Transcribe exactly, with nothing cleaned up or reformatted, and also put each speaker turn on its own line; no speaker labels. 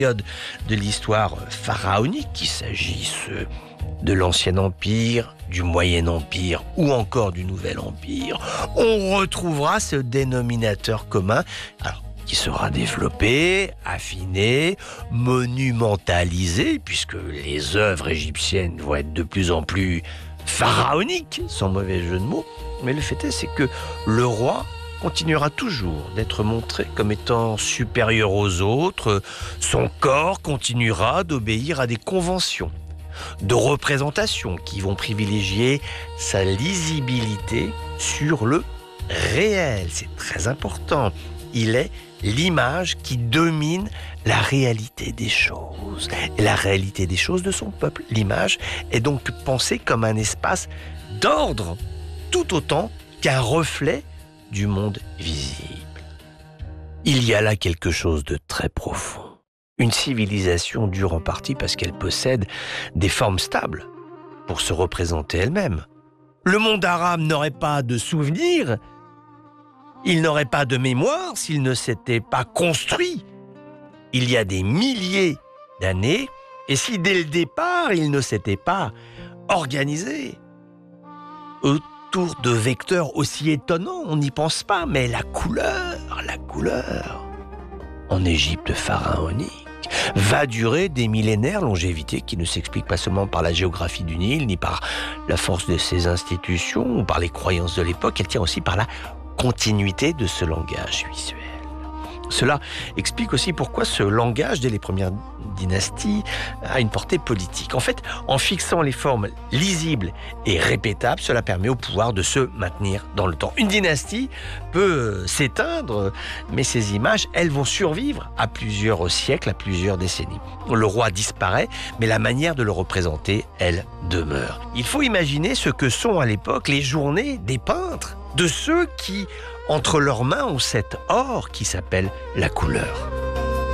période de l'histoire pharaonique, qu'il s'agisse de l'Ancien Empire, du Moyen Empire ou encore du Nouvel Empire, on retrouvera ce dénominateur commun, alors, qui sera développé, affiné, monumentalisé, puisque les œuvres égyptiennes vont être de plus en plus pharaoniques, sans mauvais jeu de mots. Mais le fait est, c'est que le roi continuera toujours d'être montré comme étant supérieur aux autres. Son corps continuera d'obéir à des conventions de représentation qui vont privilégier sa lisibilité sur le réel. C'est très important. Il est l'image qui domine la réalité des choses. Et la réalité des choses de son peuple. L'image est donc pensée comme un espace d'ordre, tout autant qu'un reflet du monde visible. Il y a là quelque chose de très profond. Une civilisation dure en partie parce qu'elle possède des formes stables pour se représenter elle-même. Le monde arabe n'aurait pas de souvenirs, il n'aurait pas de mémoire s'il ne s'était pas construit il y a des milliers d'années, et si dès le départ il ne s'était pas organisé autour de vecteurs aussi étonnants, on n'y pense pas, mais la couleur, la couleur en Égypte pharaonique va durer des millénaires, longévité qui ne s'explique pas seulement par la géographie du Nil, ni par la force de ses institutions, ou par les croyances de l'époque, elle tient aussi par la continuité de ce langage visuel. Cela explique aussi pourquoi ce langage, dès les premières dynasties, a une portée politique. En fait, en fixant les formes lisibles et répétables, cela permet au pouvoir de se maintenir dans le temps. Une dynastie peut s'éteindre, mais ces images, elles vont survivre à plusieurs siècles, à plusieurs décennies. Le roi disparaît, mais la manière de le représenter, elle demeure. Il faut imaginer ce que sont à l'époque les journées des peintres, de ceux qui, entre leurs mains, ont cet or qui s'appelle la couleur.